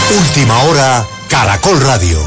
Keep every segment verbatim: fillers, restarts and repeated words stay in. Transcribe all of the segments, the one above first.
Última hora, Caracol Radio.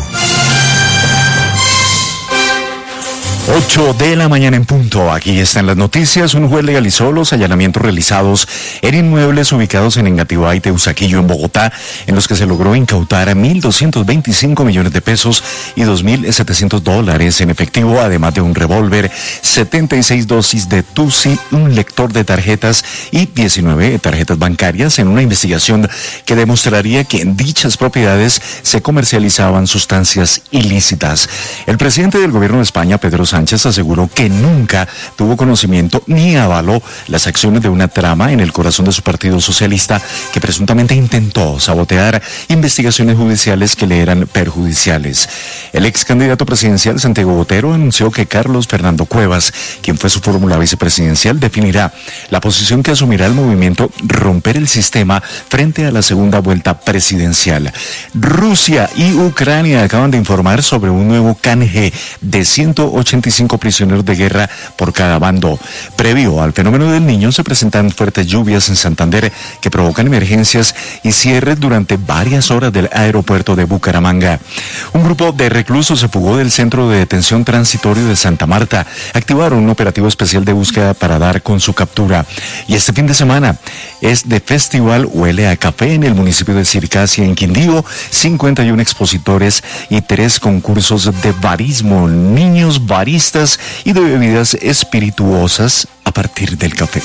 ocho de la mañana en punto. Aquí están las noticias. Un juez legalizó los allanamientos realizados en inmuebles ubicados en Engativá y Teusaquillo, en Bogotá, en los que se logró incautar mil doscientos veinticinco millones de pesos y dos mil setecientos dólares en efectivo, además de un revólver, setenta y seis dosis de Tusi, un lector de tarjetas y diecinueve tarjetas bancarias, en una investigación que demostraría que en dichas propiedades se comercializaban sustancias ilícitas. El presidente del gobierno de España, Pedro Sánchez, aseguró que nunca tuvo conocimiento ni avaló las acciones de una trama en el corazón de su partido socialista que presuntamente intentó sabotear investigaciones judiciales que le eran perjudiciales. El ex candidato presidencial Santiago Botero anunció que Carlos Fernando Cuevas, quien fue su fórmula vicepresidencial, definirá la posición que asumirá el movimiento Romper el Sistema frente a la segunda vuelta presidencial. Rusia y Ucrania acaban de informar sobre un nuevo canje de ciento ochenta y cinco prisioneros de guerra por cada bando. Previo al fenómeno del Niño, se presentan fuertes lluvias en Santander que provocan emergencias y cierres durante varias horas del aeropuerto de Bucaramanga. Un grupo de reclusos se fugó del centro de detención transitorio de Santa Marta. Activaron un operativo especial de búsqueda para dar con su captura. Y este fin de semana es de Festival Huele a Café en el municipio de Circasia, en Quindío. cincuenta y uno expositores y tres concursos de barismo, niños baristas y de bebidas espirituosas a partir del café.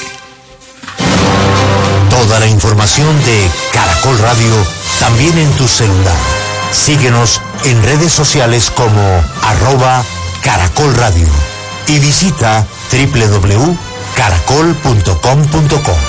Toda la información de Caracol Radio también en tu celular. Síguenos en redes sociales como arroba Caracol Radio y visita doble u doble u doble u punto caracol punto com punto co.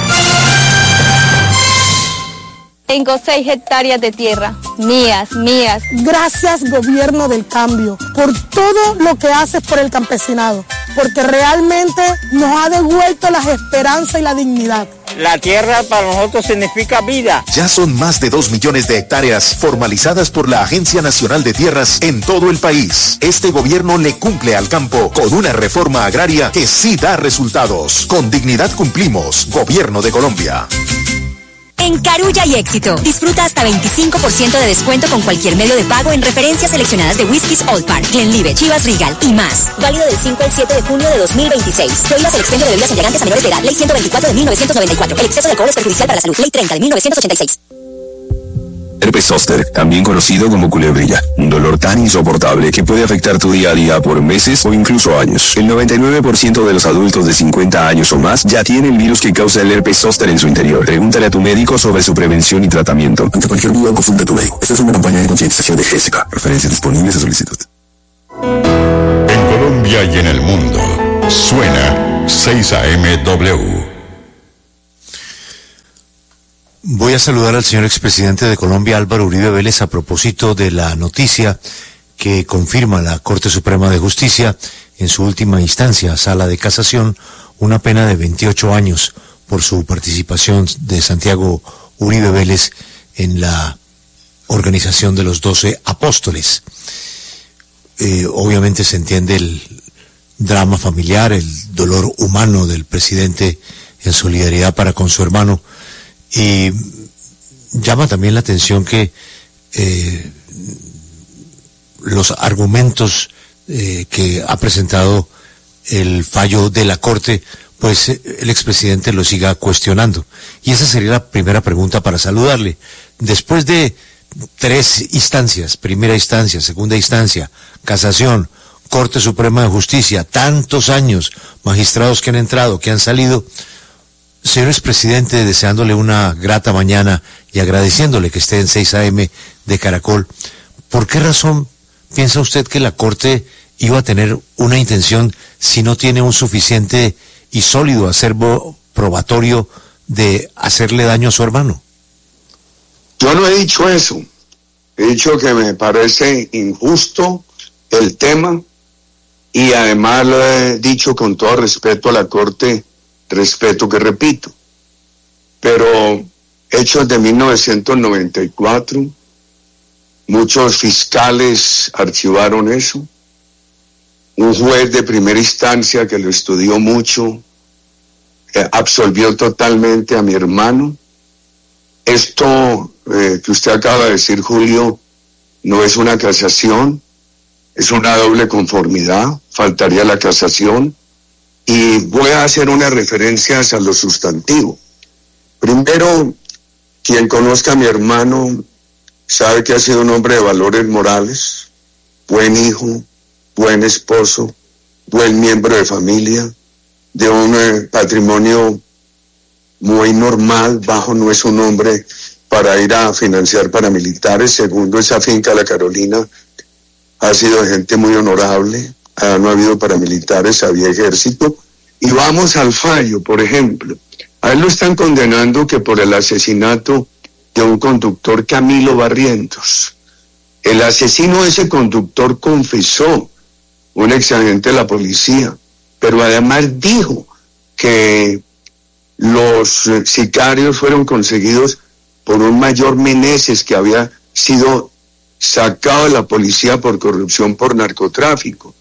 Tengo seis hectáreas de tierra, mías, mías. Gracias, gobierno del cambio, por todo lo que haces por el campesinado, porque realmente nos ha devuelto la esperanza y la dignidad. La tierra para nosotros significa vida. Ya son más de dos millones de hectáreas formalizadas por la Agencia Nacional de Tierras en todo el país. Este gobierno le cumple al campo con una reforma agraria que sí da resultados. Con dignidad cumplimos. Gobierno de Colombia. En Carulla y Éxito, disfruta hasta veinticinco por ciento de descuento con cualquier medio de pago en referencias seleccionadas de Whiskies Old Park, Glenlivet, Chivas Regal y más. Válido del cinco al siete de junio de dos mil veintiséis. Prohíbas el expendio de bebidas embriagantes a menores de edad. Ley ciento veinticuatro de mil novecientos noventa y cuatro. El exceso de alcohol es perjudicial para la salud. Ley treinta de mil novecientos ochenta y seis. Herpes zóster, también conocido como culebrilla, un dolor tan insoportable que puede afectar tu día a día por meses o incluso años. El noventa y nueve por ciento de los adultos de cincuenta años o más ya tienen el virus que causa el herpes zóster en su interior. Pregúntale a tu médico sobre su prevención y tratamiento. Ante cualquier duda, consulta a tu médico. Esta es una campaña de concientización de Jessica. Referencias disponibles a solicitud. En Colombia y en el mundo, suena seis A M W. Voy a saludar al señor expresidente de Colombia, Álvaro Uribe Vélez, a propósito de la noticia que confirma la Corte Suprema de Justicia en su última instancia, Sala de Casación, una pena de veintiocho años por su participación de Santiago Uribe Vélez en la organización de los doce apóstoles. Eh, obviamente se entiende el drama familiar, el dolor humano del presidente en solidaridad para con su hermano. Y llama también la atención que eh, los argumentos eh, que ha presentado el fallo de la Corte, pues eh, el expresidente lo siga cuestionando. Y esa sería la primera pregunta para saludarle. Después de tres instancias, primera instancia, segunda instancia, casación, Corte Suprema de Justicia, tantos años, magistrados que han entrado, que han salido, señor expresidente, deseándole una grata mañana y agradeciéndole que esté en seis A M de Caracol, ¿por qué razón piensa usted que la Corte iba a tener una intención si no tiene un suficiente y sólido acervo probatorio de hacerle daño a su hermano? Yo no he dicho eso. He dicho que me parece injusto el tema y además lo he dicho con todo respeto a la Corte, respeto que repito, pero hechos de mil novecientos noventa y cuatro, muchos fiscales archivaron eso, un juez de primera instancia que lo estudió mucho, eh, absolvió totalmente a mi hermano, Esto eh, que usted acaba de decir, Julio, no es una casación, es una doble conformidad, faltaría la casación, y voy a hacer unas referencias a lo sustantivo. Primero, quien conozca a mi hermano sabe que ha sido un hombre de valores morales, buen hijo, buen esposo, buen miembro de familia, de un eh, patrimonio muy normal, bajo, no es un hombre para ir a financiar paramilitares. Segundo, esa finca La Carolina ha sido de gente muy honorable, ah, no ha habido paramilitares, había ejército. Y vamos al fallo, por ejemplo, a él lo están condenando que por el asesinato de un conductor, Camilo Barrientos. El asesino de ese conductor confesó, un exagente de la policía, pero además dijo que los eh, sicarios fueron conseguidos por un mayor Meneses que había sido sacado de la policía por corrupción, por narcotráfico.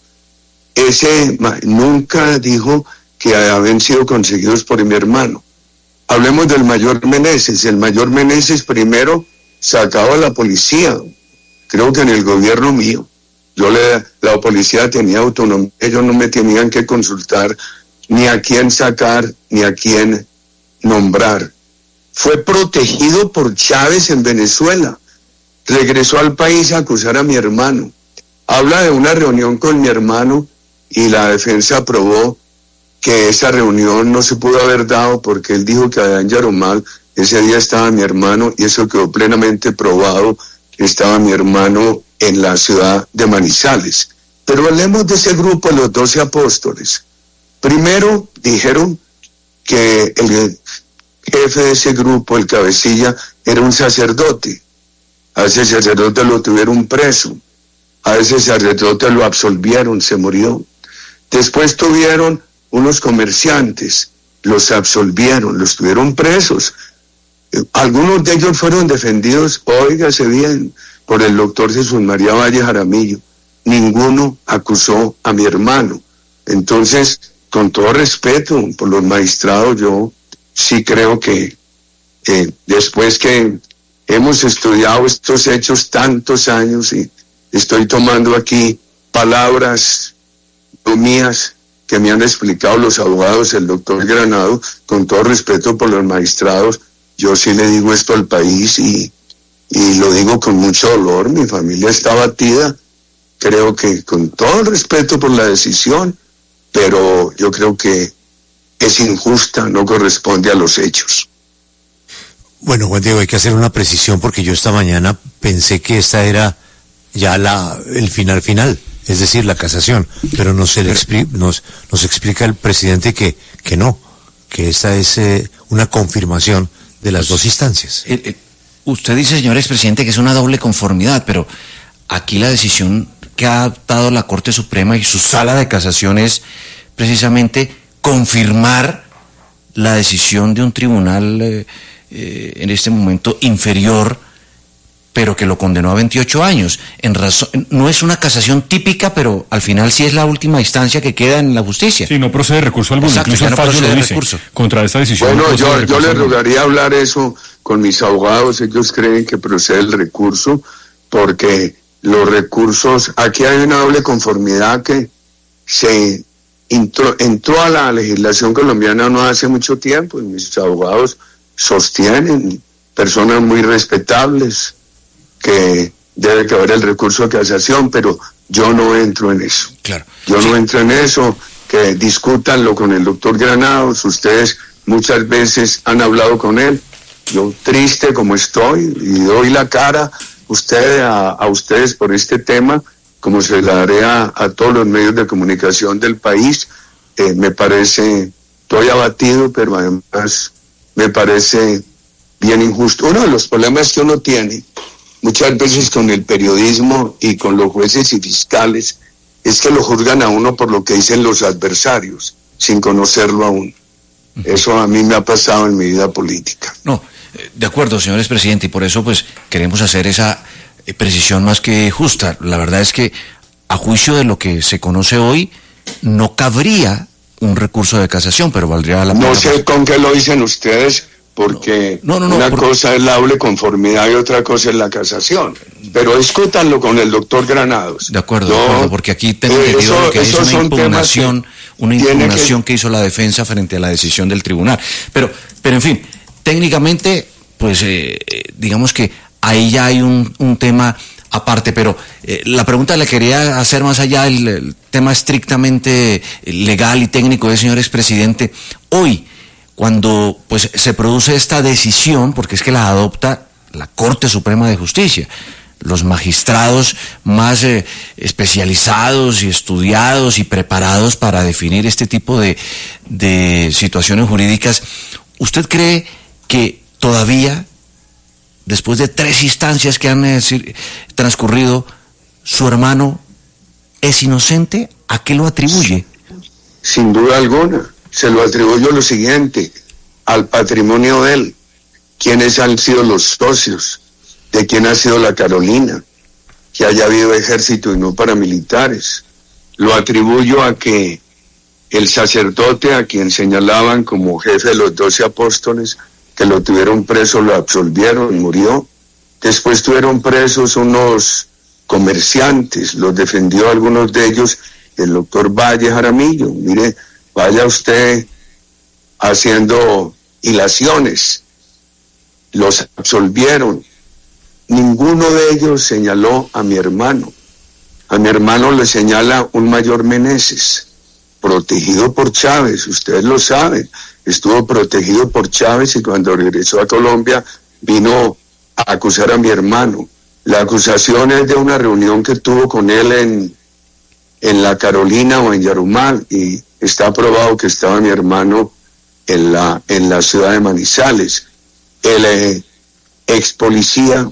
Ese ma, nunca dijo que habían sido conseguidos por mi hermano. Hablemos del mayor Meneses. El mayor Meneses primero sacado de la policía, creo que en el gobierno mío. Yo le, la policía tenía autonomía, ellos no me tenían que consultar ni a quién sacar, ni a quién nombrar. Fue protegido por Chávez en Venezuela. Regresó al país a acusar a mi hermano. Habla de una reunión con mi hermano y la defensa aprobó que esa reunión no se pudo haber dado porque él dijo que allá en Yarumal ese día estaba mi hermano y eso quedó plenamente probado. Estaba mi hermano en la ciudad de Manizales. Pero hablemos de ese grupo de los doce apóstoles. Primero dijeron que el jefe de ese grupo, el cabecilla, era un sacerdote. A ese sacerdote lo tuvieron preso. A ese sacerdote lo absolvieron, se murió. Después tuvieron unos comerciantes, los absolvieron, los tuvieron presos. Algunos de ellos fueron defendidos, óigase bien, por el doctor Jesús María Valle Jaramillo. Ninguno acusó a mi hermano. Entonces, con todo respeto por los magistrados, yo sí creo que eh, después que hemos estudiado estos hechos tantos años y estoy tomando aquí palabras mías que me han explicado los abogados, el doctor Granado, con todo respeto por los magistrados, yo sí le digo esto al país y, y lo digo con mucho dolor. Mi familia está abatida, creo que con todo el respeto por la decisión, pero yo creo que es injusta, no corresponde a los hechos. Bueno, Juan Diego, hay que hacer una precisión porque yo esta mañana pensé que esta era ya la el final final, es decir, la casación, pero nos, se le expli- nos, nos explica el presidente que, que no, que esta es eh, una confirmación de las dos instancias. Eh, eh, usted dice, señor expresidente, que es una doble conformidad, pero aquí la decisión que ha dado la Corte Suprema y su sala de casación es precisamente confirmar la decisión de un tribunal eh, eh, en este momento inferior, pero que lo condenó a veintiocho años. En razón, no es una casación típica, pero al final sí es la última instancia que queda en la justicia. Sí, no procede recurso alguno. Exacto, incluso el no fallo lo dice, recurso. Contra esta decisión. Bueno, no yo, yo le alguno. rogaría hablar eso con mis abogados. Ellos creen que procede el recurso, porque los recursos, aquí hay una doble conformidad que se entró, entró a la legislación colombiana no hace mucho tiempo, y mis abogados sostienen, personas muy respetables, que debe caber el recurso de casación, pero yo no entro en eso. Claro. Yo sí. no entro en eso, que discútanlo con el doctor Granados, ustedes muchas veces han hablado con él, yo triste como estoy, y doy la cara usted, a, a ustedes por este tema, como se la daré a, a todos los medios de comunicación del país. Eh, me parece, estoy abatido, pero además me parece bien injusto. Uno de los problemas que uno tiene muchas veces con el periodismo y con los jueces y fiscales es que lo juzgan a uno por lo que dicen los adversarios, sin conocerlo aún. Eso a mí me ha pasado en mi vida política. No, de acuerdo, señores presidente, y por eso pues queremos hacer esa precisión más que justa. La verdad es que a juicio de lo que se conoce hoy, no cabría un recurso de casación, pero valdría la pena. No sé con qué lo dicen ustedes, porque no, no, no, una porque... cosa es la doble conformidad y otra cosa es la casación. Pero discútanlo con el doctor Granados. De acuerdo, no, de acuerdo, porque aquí tengo eh, entendido eso, lo que es una impugnación, que una impugnación que... que hizo la defensa frente a la decisión del tribunal. Pero, pero en fin, técnicamente, pues eh, digamos que ahí ya hay un, un tema aparte, pero eh, la pregunta le quería hacer más allá del el tema estrictamente legal y técnico de señor expresidente. Hoy, cuando pues se produce esta decisión, porque es que la adopta la Corte Suprema de Justicia, los magistrados más eh, especializados y estudiados y preparados para definir este tipo de, de situaciones jurídicas, ¿usted cree que todavía, después de tres instancias que han eh, transcurrido, su hermano es inocente? ¿A qué lo atribuye? Sin duda alguna, se lo atribuyo lo siguiente, al patrimonio de él, quiénes han sido los socios, de quién ha sido la Carolina, que haya habido ejército y no paramilitares. Lo atribuyo a que el sacerdote a quien señalaban como jefe de los doce apóstoles, que lo tuvieron preso, lo absolvieron, murió. Después tuvieron presos unos comerciantes, los defendió algunos de ellos el doctor Valle Jaramillo. Mire, vaya usted haciendo hilaciones, los absolvieron. Ninguno de ellos señaló a mi hermano. A mi hermano le señala un mayor Meneses, protegido por Chávez, ustedes lo saben, estuvo protegido por Chávez y cuando regresó a Colombia vino a acusar a mi hermano. La acusación es de una reunión que tuvo con él en, en la Carolina o en Yarumal, y está probado que estaba mi hermano en la, en la ciudad de Manizales. El eh, ex policía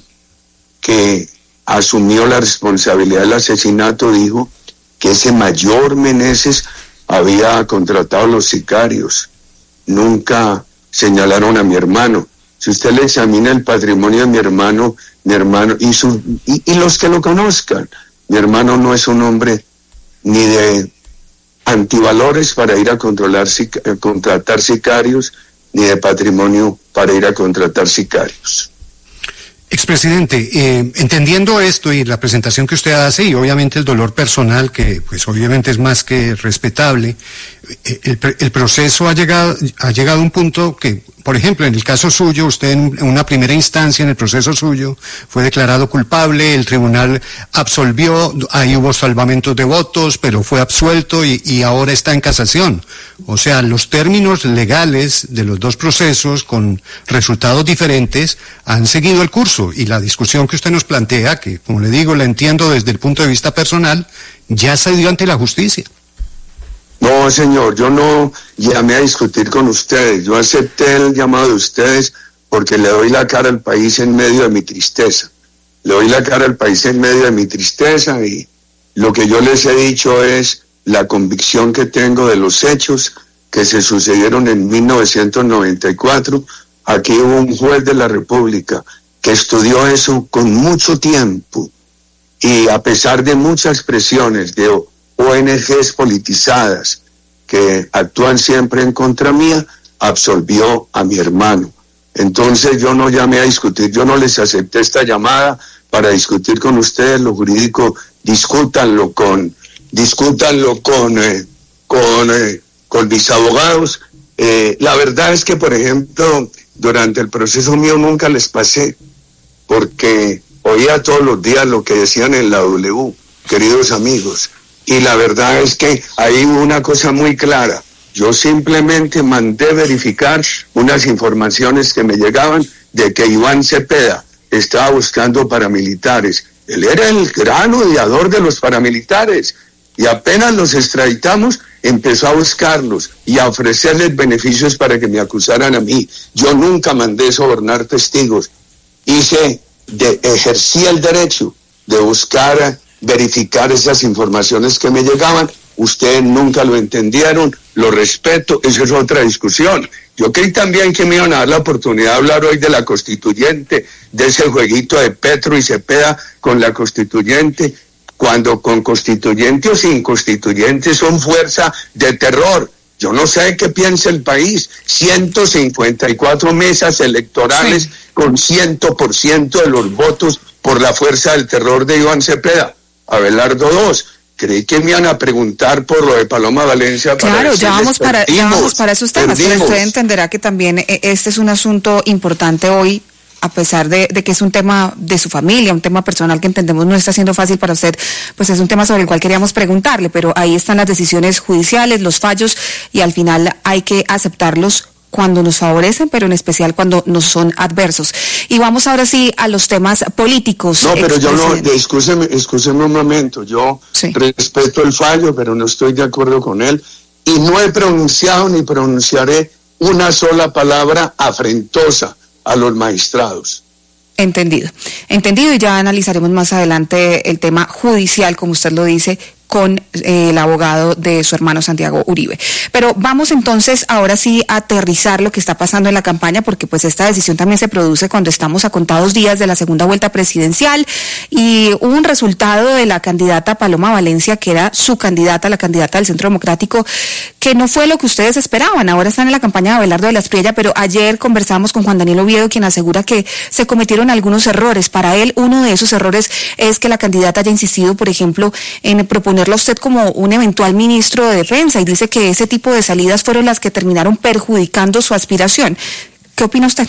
que asumió la responsabilidad del asesinato dijo que ese mayor Meneses había contratado a los sicarios. Nunca señalaron a mi hermano. Si usted le examina el patrimonio de mi hermano, mi hermano y, su, y, y los que lo conozcan, mi hermano no es un hombre ni de antivalores para ir a controlar, a contratar sicarios, ni de patrimonio para ir a contratar sicarios. Expresidente, eh, entendiendo esto y la presentación que usted hace y obviamente el dolor personal, que pues obviamente es más que respetable, eh, el, el proceso ha llegado, ha llegado a un punto que, por ejemplo, en el caso suyo, usted en, en una primera instancia en el proceso suyo fue declarado culpable, el tribunal absolvió, ahí hubo salvamentos de votos, pero fue absuelto y, y ahora está en casación. O sea, los términos legales de los dos procesos con resultados diferentes han seguido el curso. Y la discusión que usted nos plantea, que como le digo, la entiendo desde el punto de vista personal, ya se dio ante la justicia. No, señor, yo no llamé a discutir con ustedes, yo acepté el llamado de ustedes porque le doy la cara al país en medio de mi tristeza. Le doy la cara al país en medio de mi tristeza y lo que yo les he dicho es la convicción que tengo de los hechos que se sucedieron en mil novecientos noventa y cuatro. Aquí hubo un juez de la República que estudió eso con mucho tiempo y a pesar de muchas presiones de O N Ges politizadas que actúan siempre en contra mía, absolvió a mi hermano. Entonces yo no llamé a discutir, yo no les acepté esta llamada para discutir con ustedes lo jurídico, discútanlo con, discútanlo con, eh, con, eh, con mis abogados. Eh, la verdad es que, por ejemplo, durante el proceso mío nunca les pasé, porque oía todos los días lo que decían en la W, queridos amigos, y la verdad es que ahí hubo una cosa muy clara. Yo simplemente mandé verificar unas informaciones que me llegaban de que Iván Cepeda estaba buscando paramilitares. Él era el gran odiador de los paramilitares y apenas los extraditamos empezó a buscarlos y a ofrecerles beneficios para que me acusaran a mí. Yo nunca mandé sobornar testigos. Hice, de, ejercí el derecho de buscar, verificar esas informaciones que me llegaban. Ustedes nunca lo entendieron, lo respeto, eso es otra discusión. Yo creí también que me iban a dar la oportunidad de hablar hoy de la constituyente, de ese jueguito de Petro y Cepeda con la constituyente, cuando con constituyente o sin constituyente son fuerza de terror Yo no sé qué piensa el país. ciento cincuenta y cuatro mesas electorales sí. con cien por ciento de los votos por la fuerza del terror de Iván Cepeda. Abelardo dos. Creí que me iban a preguntar por lo de Paloma Valencia. Claro, para ya, vamos para, ya vamos para esos temas, perdimos. Pero usted entenderá que también este es un asunto importante hoy, a pesar de, de que es un tema de su familia, un tema personal que entendemos no está siendo fácil para usted, pues es un tema sobre el cual queríamos preguntarle, pero ahí están las decisiones judiciales, los fallos, y al final hay que aceptarlos cuando nos favorecen, pero en especial cuando nos son adversos. Y vamos ahora sí a los temas políticos. No, pero yo no, excúseme, excúseme un momento, yo sí. respeto el fallo, pero no estoy de acuerdo con él, y no he pronunciado ni pronunciaré una sola palabra afrentosa a los magistrados. Entendido, entendido, y ya analizaremos más adelante el tema judicial, como usted lo dice, con eh, el abogado de su hermano Santiago Uribe. Pero vamos entonces ahora sí a aterrizar lo que está pasando en la campaña, porque pues esta decisión también se produce cuando estamos a contados días de la segunda vuelta presidencial, y hubo un resultado de la candidata Paloma Valencia, que era su candidata, la candidata del Centro Democrático, que no fue lo que ustedes esperaban. Ahora están en la campaña de Abelardo de la Espriella, pero ayer conversamos con Juan Daniel Oviedo, quien asegura que se cometieron algunos errores. Para él, uno de esos errores es que la candidata haya insistido, por ejemplo, en proponer a usted como un eventual ministro de Defensa, y dice que ese tipo de salidas fueron las que terminaron perjudicando su aspiración. ¿Qué opina usted?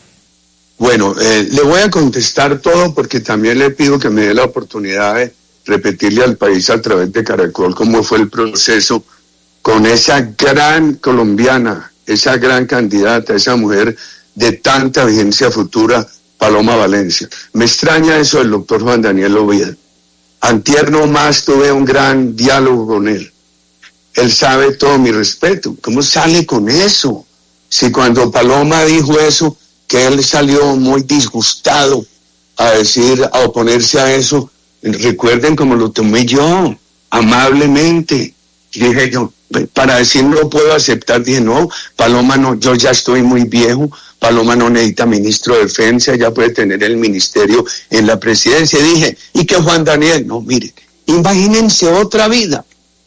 Bueno, eh, le voy a contestar todo, porque también le pido que me dé la oportunidad de repetirle al país a través de Caracol cómo fue el proceso con esa gran colombiana, esa gran candidata, esa mujer de tanta vigencia futura, Paloma Valencia. Me extraña eso del doctor Juan Daniel Oviedo. Antier no más tuve un gran diálogo con él. Él sabe todo mi respeto. ¿Cómo sale con eso? Si cuando Paloma dijo eso, que él salió muy disgustado a decir, a oponerse a eso, recuerden cómo lo tomé yo, amablemente. Y dije yo, para decir no puedo aceptar, dije no, Paloma no, yo ya estoy muy viejo, Paloma no necesita ministro de Defensa, ya puede tener el ministerio en la presidencia. Y dije, ¿y qué Juan Daniel? No, mire, imagínense otra vida.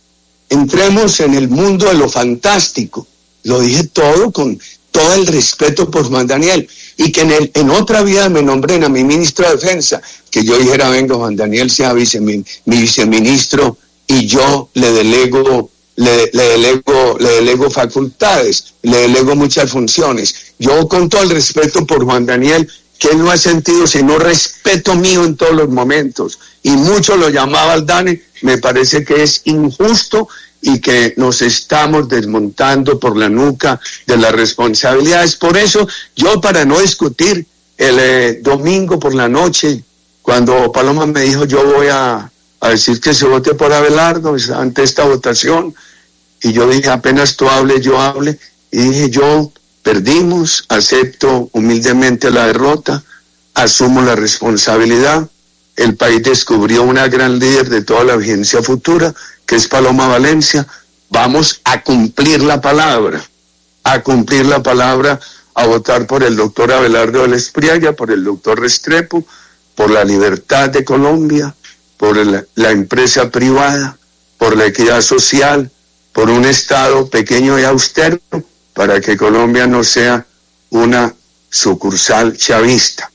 Entremos en el mundo de lo fantástico. Lo dije todo con todo el respeto por Juan Daniel. Y que en, el, en otra vida me nombren a mi ministro de Defensa. Que yo dijera, venga, Juan Daniel sea vice, mi, mi viceministro y yo le delego... Le, le delego le delego facultades, le delego muchas funciones. Yo, con todo el respeto por Juan Daniel, que él no ha sentido sino respeto mío en todos los momentos, y mucho lo llamaba Aldane, me parece que es injusto y que nos estamos desmontando por la nuca de las responsabilidades. Por eso, yo, para no discutir, el eh, domingo por la noche, cuando Paloma me dijo yo voy a a decir que se vote por Abelardo ante esta votación, y yo dije, apenas tú hables, yo hable, y dije, yo perdimos, acepto humildemente la derrota, asumo la responsabilidad, el país descubrió una gran líder de toda la vigencia futura, que es Paloma Valencia, vamos a cumplir la palabra, a cumplir la palabra, a votar por el doctor Abelardo de la Espriella, por el doctor Restrepo, por la libertad de Colombia, por la, la empresa privada, por la equidad social, por un Estado pequeño y austero, para que Colombia no sea una sucursal chavista.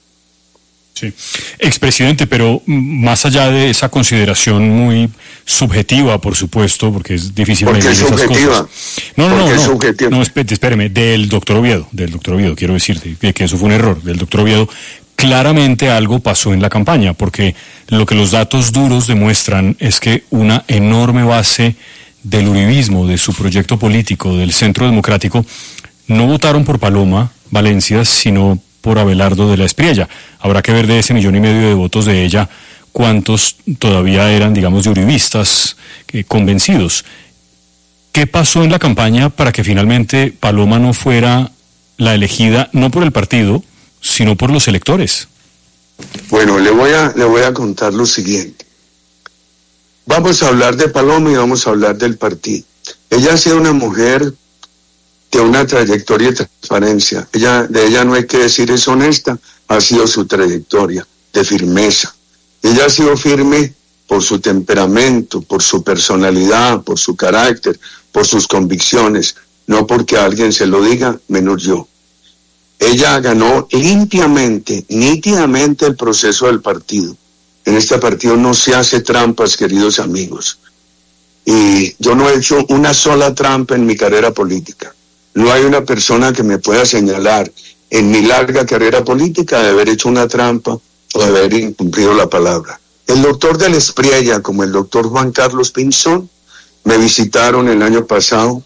Sí, expresidente, pero más allá de esa consideración muy subjetiva, por supuesto, porque es difícil medir esas cosas. No, no, no, no, no, espéreme, del doctor Oviedo, del doctor Oviedo, quiero decirte que eso fue un error, del doctor Oviedo. Claramente algo pasó en la campaña, porque lo que los datos duros demuestran es que una enorme base del uribismo, de su proyecto político, del Centro Democrático, no votaron por Paloma Valencia, sino por Abelardo de la Espriella. Habrá que ver de ese millón y medio de votos de ella, cuántos todavía eran, digamos, de uribistas eh, convencidos. ¿Qué pasó en la campaña para que finalmente Paloma no fuera la elegida, no por el partido, sino por los electores? Bueno, le voy a le voy a contar lo siguiente. Vamos a hablar de Paloma y vamos a hablar del partido. Ella ha sido una mujer de una trayectoria de transparencia. Ella, de ella no hay que decir es honesta, ha sido su trayectoria de firmeza. Ella ha sido firme por su temperamento, por su personalidad, por su carácter, por sus convicciones, no porque alguien se lo diga, menos yo. Ella ganó limpiamente, nítidamente el proceso del partido. En este partido no se hace trampas, queridos amigos. Y yo no he hecho una sola trampa en mi carrera política. No hay una persona que me pueda señalar en mi larga carrera política de haber hecho una trampa o de haber incumplido la palabra. El doctor de la Espriella, como el doctor Juan Carlos Pinzón, me visitaron el año pasado.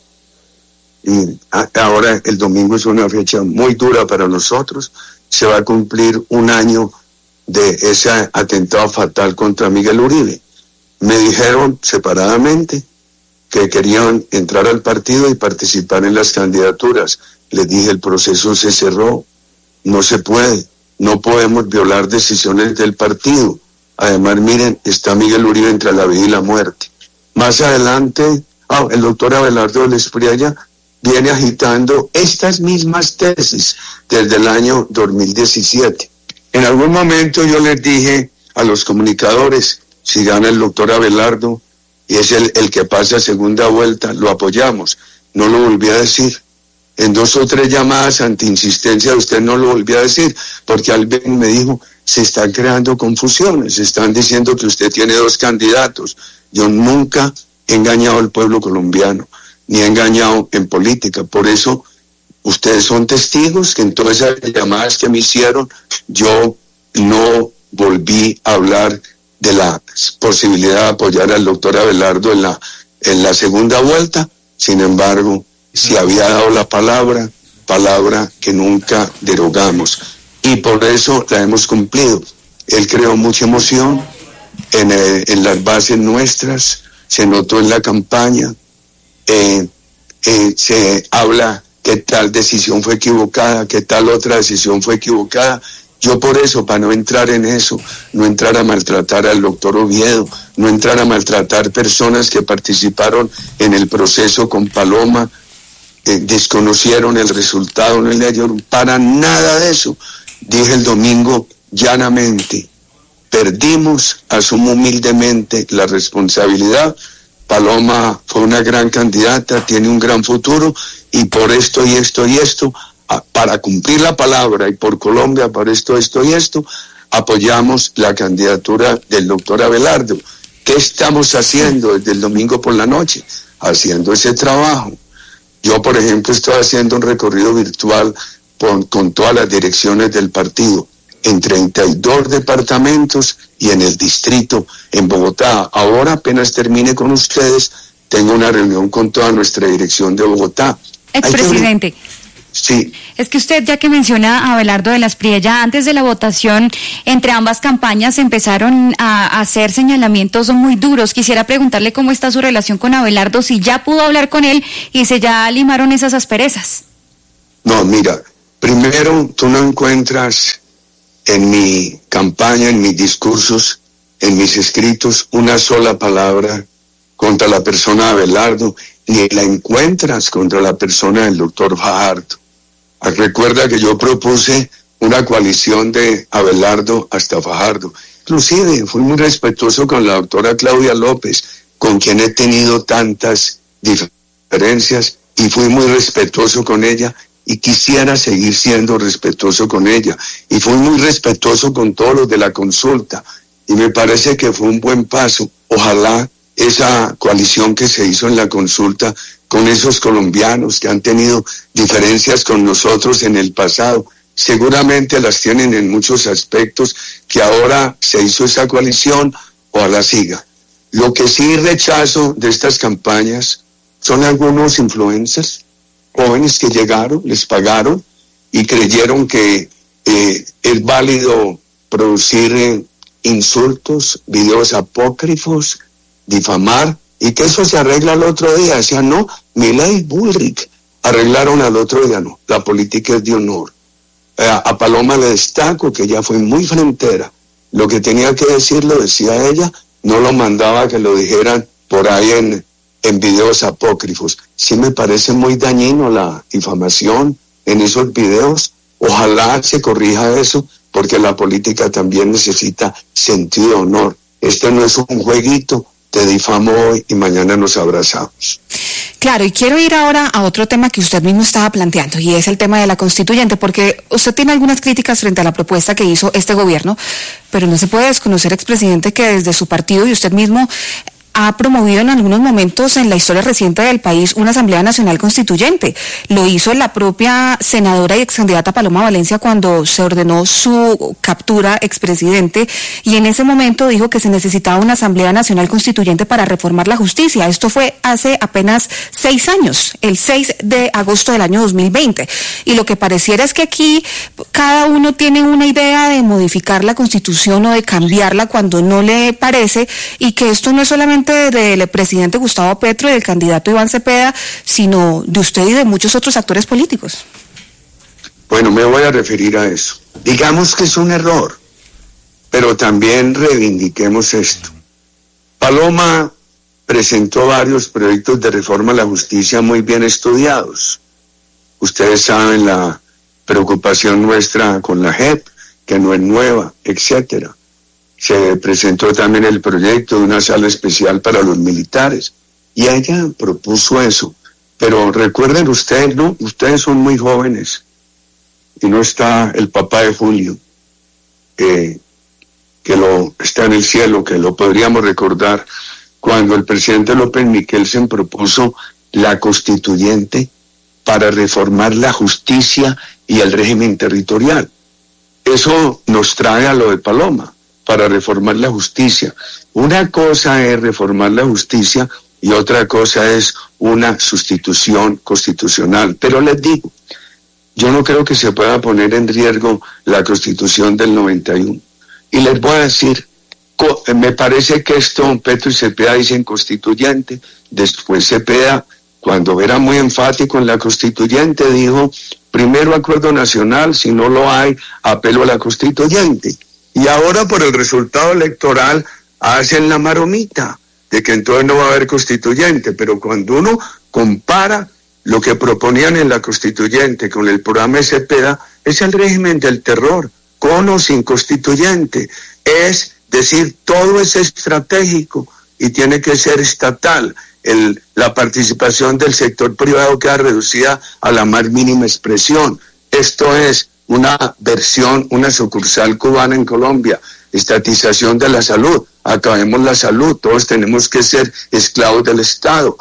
Y ahora el domingo es una fecha muy dura para nosotros. Se va a cumplir un año de ese atentado fatal contra Miguel Uribe. Me dijeron separadamente que querían entrar al partido y participar en las candidaturas. Les dije, el proceso se cerró, no se puede, no podemos violar decisiones del partido. Además, miren, está Miguel Uribe entre la vida y la muerte. Más adelante, ah, el doctor Abelardo de la Espriella viene agitando estas mismas tesis desde el año dos mil diecisiete. En algún momento yo les dije a los comunicadores, si gana el doctor Abelardo y es el, el que pasa a segunda vuelta, lo apoyamos. No lo volví a decir. En dos o tres llamadas ante insistencia de usted no lo volví a decir, porque alguien me dijo, se están creando confusiones, se están diciendo que usted tiene dos candidatos. Yo nunca he engañado al pueblo colombiano, ni he engañado en política. Por eso, ustedes son testigos que en todas esas llamadas que me hicieron, yo no volví a hablar de la posibilidad de apoyar al doctor Abelardo en la, en la segunda vuelta. Sin embargo, si había dado la palabra, palabra que nunca derogamos. Y por eso la hemos cumplido. Él creó mucha emoción en, eh, en las bases nuestras, se notó en la campaña, eh, eh, se habla que tal decisión fue equivocada, que tal otra decisión fue equivocada. Yo por eso, para no entrar en eso, no entrar a maltratar al doctor Oviedo, no entrar a maltratar personas que participaron en el proceso con Paloma, eh, desconocieron el resultado, no le hallaron para nada de eso. Dije el domingo llanamente, perdimos, asumo humildemente la responsabilidad. Paloma fue una gran candidata, tiene un gran futuro, y por esto y esto y esto, para cumplir la palabra, y por Colombia, por esto, esto y esto, apoyamos la candidatura del doctor Abelardo. ¿Qué estamos haciendo desde el domingo por la noche? Haciendo ese trabajo. Yo, por ejemplo, estoy haciendo un recorrido virtual con, con todas las direcciones del partido, en treinta y dos departamentos y en el distrito, en Bogotá. Ahora, apenas termine con ustedes, tengo una reunión con toda nuestra dirección de Bogotá. Expresidente. Sí. Es que usted, ya que menciona a Abelardo de la Espriella, antes de la votación entre ambas campañas empezaron a hacer señalamientos muy duros. Quisiera preguntarle cómo está su relación con Abelardo, si ya pudo hablar con él y si ya limaron esas asperezas. No, mira, primero, tú no encuentras en mi campaña, en mis discursos, en mis escritos, una sola palabra contra la persona de Abelardo, ni la encuentras contra la persona del doctor Fajardo. Recuerda que yo propuse una coalición de Abelardo hasta Fajardo. Inclusive fui muy respetuoso con la doctora Claudia López, con quien he tenido tantas diferencias, y fui muy respetuoso con ella y quisiera seguir siendo respetuoso con ella. Y fui muy respetuoso con todos los de la consulta y me parece que fue un buen paso. Ojalá esa coalición que se hizo en la consulta con esos colombianos que han tenido diferencias con nosotros en el pasado, seguramente las tienen en muchos aspectos, que ahora se hizo esa coalición, ojalá siga. Lo que sí rechazo de estas campañas son algunos influencers, jóvenes que llegaron, les pagaron y creyeron que eh, es válido producir eh, insultos, videos apócrifos, difamar, y que eso se arregla al otro día. Decían, no, Milei y Bullrich arreglaron al otro día. No, la política es de honor. Eh, a Paloma le destaco que ella fue muy frentera. Lo que tenía que decir lo decía ella, no lo mandaba a que lo dijeran por ahí en, en videos apócrifos. Sí me parece muy dañino la difamación en esos videos. Ojalá se corrija eso, porque la política también necesita sentido de honor. Este no es un jueguito te difamo hoy y mañana nos abrazamos. Claro, y quiero ir ahora a otro tema que usted mismo estaba planteando, y es el tema de la constituyente, porque usted tiene algunas críticas frente a la propuesta que hizo este gobierno, pero no se puede desconocer, expresidente, que desde su partido y usted mismo ha promovido en algunos momentos en la historia reciente del país una Asamblea Nacional Constituyente. Lo hizo la propia senadora y excandidata Paloma Valencia cuando se ordenó su captura, expresidente, y en ese momento dijo que se necesitaba una Asamblea Nacional Constituyente para reformar la justicia. Esto fue hace apenas seis años, el seis de agosto del año dos mil veinte. Y lo que pareciera es que aquí cada uno tiene una idea de modificar la Constitución o de cambiarla cuando no le parece, y que esto no es solamente del presidente Gustavo Petro y del candidato Iván Cepeda, sino de usted y de muchos otros actores políticos. Bueno, me voy a referir a eso. Digamos que es un error, pero también reivindiquemos esto. Paloma presentó varios proyectos de reforma a la justicia muy bien estudiados. Ustedes saben la preocupación nuestra con la J E P, que no es nueva, etcétera. Se presentó también el proyecto de una sala especial para los militares, y ella propuso eso. Pero recuerden ustedes, ¿no? Ustedes son muy jóvenes, y no está el papá de Julio, eh, que lo está en el cielo, que lo podríamos recordar, cuando el presidente López Michelsen propuso la constituyente para reformar la justicia y el régimen territorial. Eso nos trae a lo de Paloma, para reformar la justicia. Una cosa es reformar la justicia y otra cosa es una sustitución constitucional. Pero les digo, yo no creo que se pueda poner en riesgo la Constitución del noventa y uno. Y les voy a decir, me parece que esto, Petro y Cepeda dicen constituyente, después Cepeda, cuando era muy enfático en la constituyente, dijo, primero acuerdo nacional, si no lo hay, apelo a la constituyente. Y ahora por el resultado electoral hacen la maromita de que entonces no va a haber constituyente, pero cuando uno compara lo que proponían en la constituyente con el programa de Cepeda, es el régimen del terror, con o sin constituyente. Es decir, todo es estratégico y tiene que ser estatal. El, la participación del sector privado queda reducida a la más mínima expresión. Esto es una versión, una sucursal cubana en Colombia, estatización de la salud, acabemos la salud, todos tenemos que ser esclavos del Estado,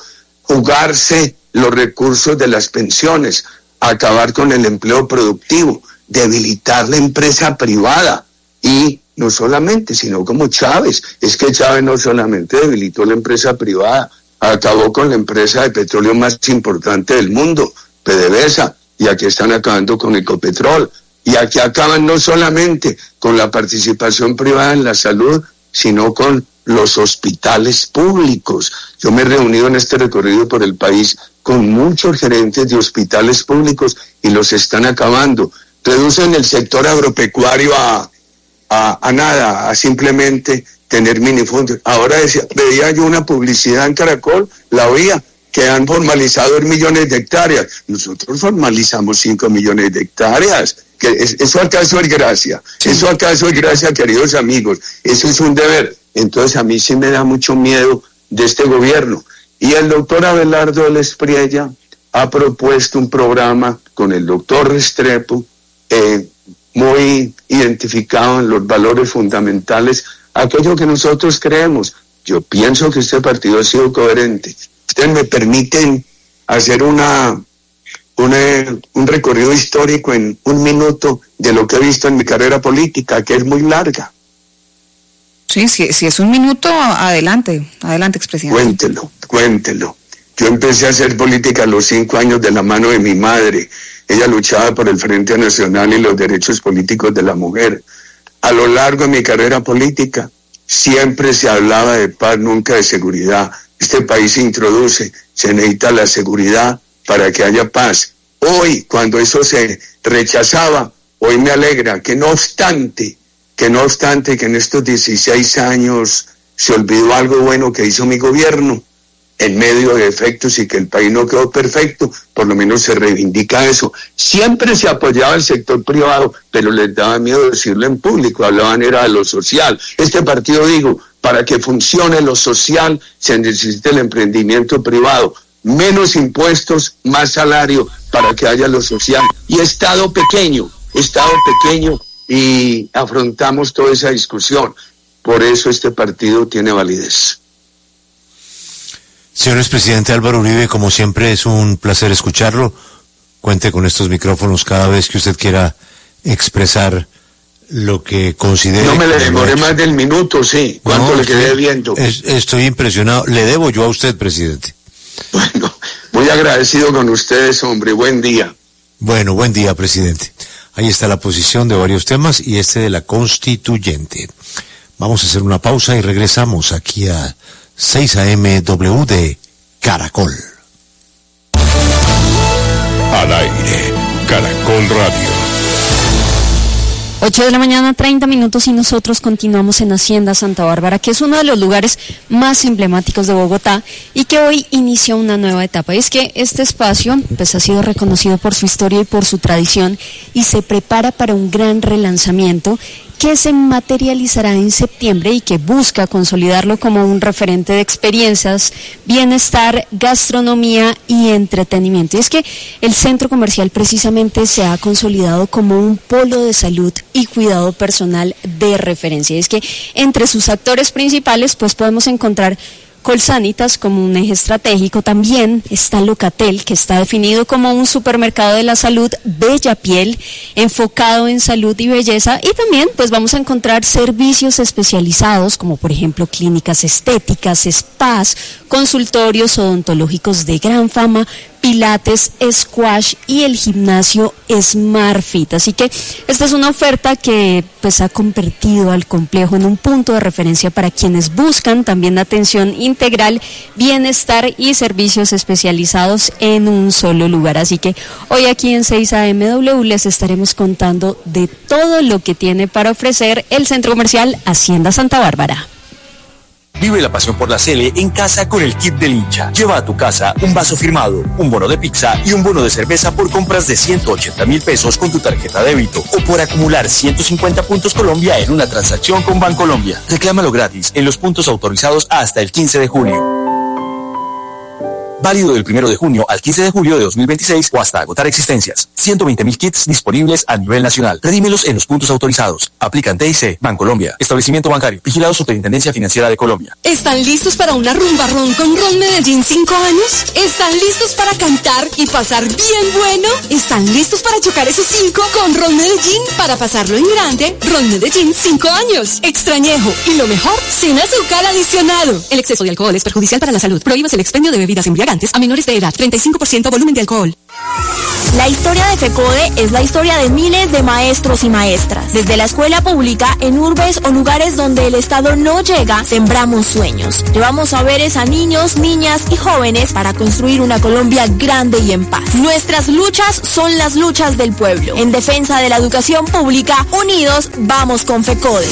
jugarse los recursos de las pensiones, acabar con el empleo productivo, debilitar la empresa privada, y no solamente, sino como Chávez, es que Chávez no solamente debilitó la empresa privada, acabó con la empresa de petróleo más importante del mundo, PDVSA, y aquí están acabando con Ecopetrol, y aquí acaban no solamente con la participación privada en la salud, sino con los hospitales públicos. Yo me he reunido en este recorrido por el país con muchos gerentes de hospitales públicos y los están acabando. Reducen el sector agropecuario a, a, a nada, a simplemente tener minifundios. Ahora decía, veía yo una publicidad en Caracol, la oía, que han formalizado millones de hectáreas. Nosotros formalizamos cinco millones de hectáreas. Que es, ¿Eso acaso es gracia? Sí. ¿Eso acaso es gracia, queridos amigos? Eso es un deber. Entonces a mí sí me da mucho miedo de este gobierno. Y el doctor Abelardo Espriella ha propuesto un programa con el doctor Restrepo, eh, muy identificado en los valores fundamentales, aquello que nosotros creemos. Yo pienso que este partido ha sido coherente. Ustedes me permiten hacer una, una, un recorrido histórico en un minuto de lo que he visto en mi carrera política, que es muy larga. Sí, si, si es un minuto, adelante, adelante, expresidente. Cuéntelo, cuéntelo. Yo empecé a hacer política a los cinco años de la mano de mi madre. Ella luchaba por el Frente Nacional y los derechos políticos de la mujer. A lo largo de mi carrera política, siempre se hablaba de paz, nunca de seguridad. Este país se introduce, se necesita la seguridad para que haya paz. Hoy, cuando eso se rechazaba, hoy me alegra que no obstante, que no obstante que en estos dieciséis años se olvidó algo bueno que hizo mi gobierno, en medio de defectos y que el país no quedó perfecto, por lo menos se reivindica eso. Siempre se apoyaba el sector privado, pero les daba miedo decirlo en público, hablaban era de lo social. Este partido, digo, Para que funcione lo social se necesita el emprendimiento privado. Menos impuestos, más salario para que haya lo social. Y Estado pequeño, Estado pequeño, y afrontamos toda esa discusión. Por eso este partido tiene validez. Señor expresidente Álvaro Uribe, como siempre es un placer escucharlo. Cuente con estos micrófonos cada vez que usted quiera expresar lo que considere. No me le demoré más del minuto, sí. ¿Cuánto no, le quedé viendo? Es, estoy impresionado. Le debo yo a usted, presidente. Bueno, muy agradecido con ustedes, hombre. Buen día. Bueno, buen día, presidente. Ahí está la posición de varios temas y este de la constituyente. Vamos a hacer una pausa y regresamos aquí a seis A M W de Caracol. Al aire, Caracol Radio. ocho de la mañana, treinta minutos, y nosotros continuamos en Hacienda Santa Bárbara, que es uno de los lugares más emblemáticos de Bogotá y que hoy inicia una nueva etapa. Y es que este espacio pues, ha sido reconocido por su historia y por su tradición y se prepara para un gran relanzamiento que se materializará en septiembre y que busca consolidarlo como un referente de experiencias, bienestar, gastronomía y entretenimiento. Y es que el centro comercial precisamente se ha consolidado como un polo de salud y cuidado personal de referencia. Y es que entre sus actores principales pues podemos encontrar Colsanitas como un eje estratégico. También está Locatel, que está definido como un supermercado de la salud, Bella Piel, enfocado en salud y belleza. Y también pues vamos a encontrar servicios especializados como por ejemplo clínicas estéticas, spas, consultorios odontológicos de gran fama, pilates, squash y el gimnasio SmartFit. Así que esta es una oferta que pues ha convertido al complejo en un punto de referencia para quienes buscan también atención integral, bienestar y servicios especializados en un solo lugar. Así que hoy aquí en seis A M W les estaremos contando de todo lo que tiene para ofrecer el centro comercial Hacienda Santa Bárbara. Vive la pasión por la Sele en casa con el kit del hincha. Lleva a tu casa un vaso firmado, un bono de pizza y un bono de cerveza por compras de ciento ochenta mil pesos con tu tarjeta débito o por acumular ciento cincuenta puntos Colombia en una transacción con Bancolombia. Reclámalo gratis en los puntos autorizados hasta el quince de junio. Válido del primero de junio al quince de julio de dos mil veintiséis o hasta agotar existencias. ciento veinte mil kits disponibles a nivel nacional. Redímelos en los puntos autorizados. Aplican T I C, Bancolombia. Establecimiento bancario. Vigilado Superintendencia Financiera de Colombia. ¿Están listos para una rumba ron con Ron Medellín cinco años? ¿Están listos para cantar y pasar bien bueno? ¿Están listos para chocar esos cinco con Ron Medellín? Para pasarlo en grande, Ron Medellín cinco años. Extrañejo. Y lo mejor, sin azúcar adicionado. El exceso de alcohol es perjudicial para la salud. Prohíbas el expendio de bebidas embriagantes a menores de edad. treinta y cinco por ciento volumen de alcohol. La historia de FECODE es la historia de miles de maestros y maestras. Desde la escuela pública, en urbes o lugares donde el Estado no llega, sembramos sueños. Llevamos saberes a niños, niñas y jóvenes para construir una Colombia grande y en paz. Nuestras luchas son las luchas del pueblo. En defensa de la educación pública, unidos, vamos con FECODE.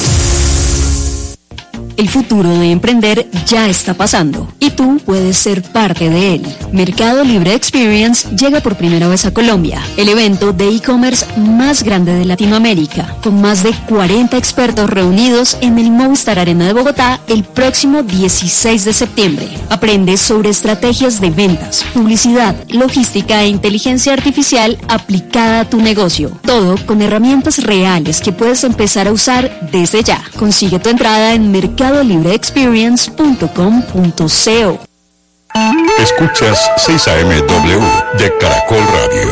El futuro de emprender ya está pasando y tú puedes ser parte de él. Mercado Libre Experience llega por primera vez a Colombia, el evento de e-commerce más grande de Latinoamérica, con más de cuarenta expertos reunidos en el Movistar Arena de Bogotá el próximo dieciséis de septiembre. Aprende sobre estrategias de ventas, publicidad, logística e inteligencia artificial aplicada a tu negocio. Todo con herramientas reales que puedes empezar a usar desde ya. Consigue tu entrada en mercado libre experience punto com punto co. Escuchas seis A M W de Caracol Radio.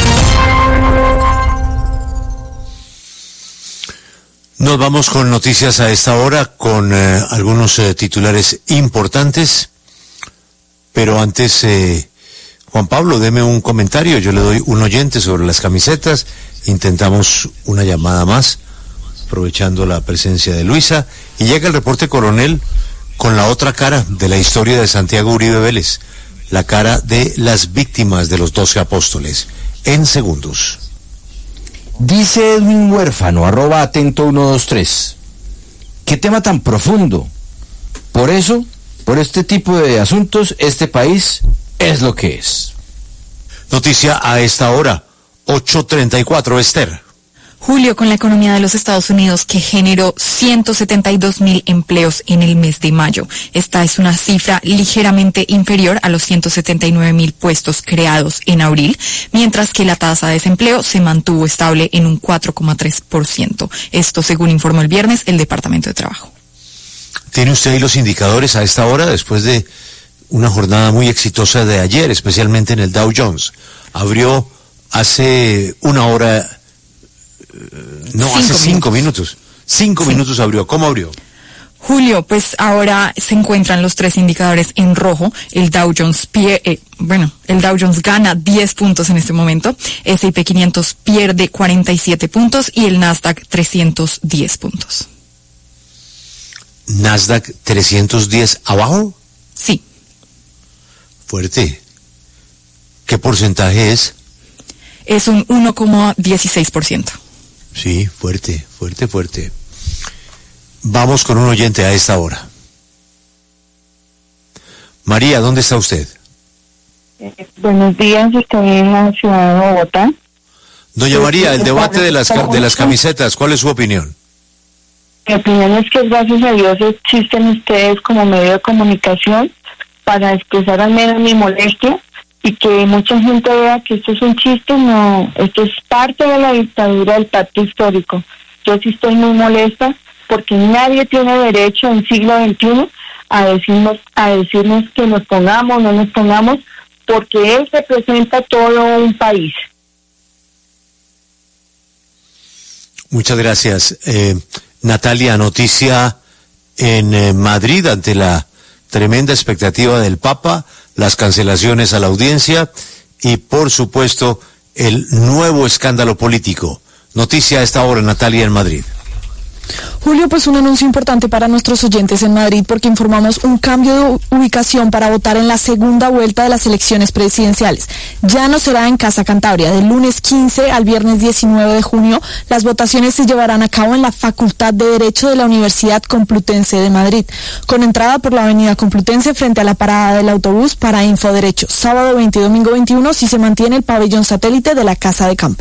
Nos vamos con noticias a esta hora, con eh, algunos eh, titulares importantes, pero antes, eh, Juan Pablo, deme un comentario. Yo le doy un oyente sobre las camisetas. Intentamos una llamada más, aprovechando la presencia de Luisa, y llega el reporte coronel con la otra cara de la historia de Santiago Uribe Vélez, la cara de las víctimas de los doce apóstoles, en segundos. Dice Edwin Huérfano, arroba atento uno dos tres. ¿Qué tema tan profundo? Por eso, por este tipo de asuntos, este país es lo que es. Noticia a esta hora, ocho treinta y cuatro, Esther. Julio, con la economía de los Estados Unidos que generó ciento setenta y dos mil empleos en el mes de mayo. Esta es una cifra ligeramente inferior a los ciento setenta y nueve mil puestos creados en abril, mientras que la tasa de desempleo se mantuvo estable en un cuatro coma tres por ciento. Esto según informó el viernes el Departamento de Trabajo. ¿Tiene usted ahí los indicadores a esta hora, después de una jornada muy exitosa de ayer, especialmente en el Dow Jones? Abrió hace una hora... No, cinco hace cinco minutos. minutos. Cinco sí. minutos abrió. ¿Cómo abrió? Julio, pues ahora se encuentran los tres indicadores en rojo. El Dow Jones pie, eh, bueno, el Dow Jones gana diez puntos en este momento. ese y pe quinientos pierde cuarenta y siete puntos y el Nasdaq trescientos diez puntos. ¿Nasdaq trescientos diez abajo? Sí. Fuerte. ¿Qué porcentaje es? Es un uno coma dieciséis por ciento. Sí, fuerte, fuerte, fuerte. Vamos con un oyente a esta hora. María, ¿dónde está usted? Eh, buenos días, estoy en la ciudad de Bogotá. Doña María, el debate de las, de las camisetas, ¿cuál es su opinión? Mi opinión es que gracias a Dios existen ustedes como medio de comunicación para expresar al menos mi molestia y que mucha gente vea que esto es un chiste. No, esto es parte de la dictadura del pacto histórico. Yo sí estoy muy molesta porque nadie tiene derecho en siglo veintiuno a decirnos, a decirnos que nos pongamos, no nos pongamos, porque él representa todo un país. Muchas gracias. Eh, Natalia, noticia en eh, Madrid ante la tremenda expectativa del Papa, las cancelaciones a la audiencia y, por supuesto, el nuevo escándalo político. Noticia a esta hora, Natalia, en Madrid. Julio, pues un anuncio importante para nuestros oyentes en Madrid porque informamos un cambio de ubicación para votar en la segunda vuelta de las elecciones presidenciales. Ya no será en Casa Cantabria. Del lunes quince al viernes diecinueve de junio, las votaciones se llevarán a cabo en la Facultad de Derecho de la Universidad Complutense de Madrid, con entrada por la avenida Complutense frente a la parada del autobús para Infoderecho. Sábado veinte y domingo veintiuno si se mantiene el pabellón satélite de la Casa de Campo.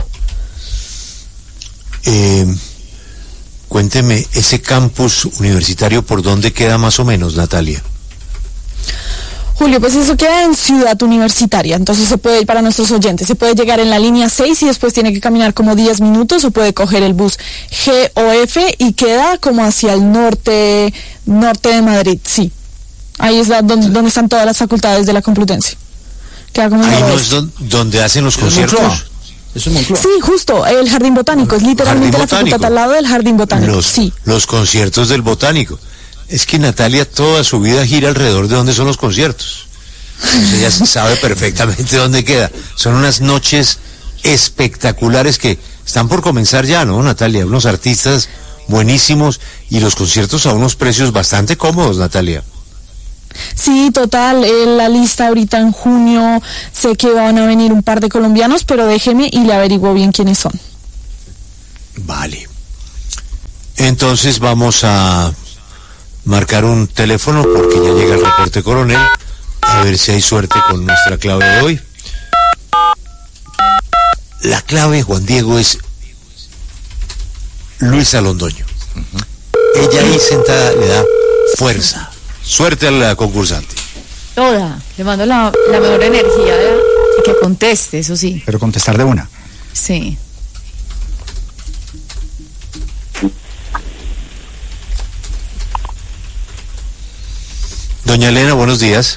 Eh... Cuénteme, ese campus universitario, ¿por dónde queda más o menos, Natalia? Julio, pues eso queda en Ciudad Universitaria, entonces se puede ir para nuestros oyentes, se puede llegar en la línea seis y después tiene que caminar como diez minutos o puede coger el bus G O F y queda como hacia el norte, norte de Madrid, sí. Ahí es la, donde, donde están todas las facultades de la Complutense. Queda como Ahí no es don, donde hacen los conciertos. Sí, justo, el Jardín Botánico, es literalmente la facultad al lado del Jardín Botánico. Los, sí. los conciertos del Botánico. Es que Natalia toda su vida gira alrededor de dónde son los conciertos. Entonces ella sabe perfectamente dónde queda. Son unas noches espectaculares que están por comenzar ya, ¿no, Natalia? Unos artistas buenísimos y los conciertos a unos precios bastante cómodos, Natalia. Sí, total, eh, la lista ahorita en junio, sé que van a venir un par de colombianos, pero déjeme y le averiguo bien quiénes son. Vale. Entonces vamos a marcar un teléfono porque ya llega el reporte coronel, a ver si hay suerte con nuestra clave de hoy. La clave, Juan Diego, es Luisa Londoño. Uh-huh. Ella ahí sentada le da fuerza. Suerte a la concursante. Toda. Le mando la, la mejor energía y que conteste, eso sí. Pero contestar de una. Sí. Doña Elena, buenos días.